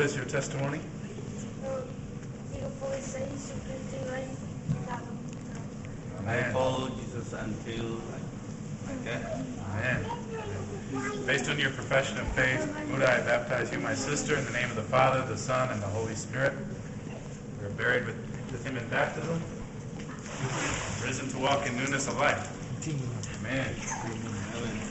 is your testimony? I follow Jesus until my death. Amen. Based on your profession of faith, Muda, I baptize you, my sister, in the name of the Father, the Son, and the Holy Spirit. We are buried with him in baptism, risen to walk in newness of life. Amen.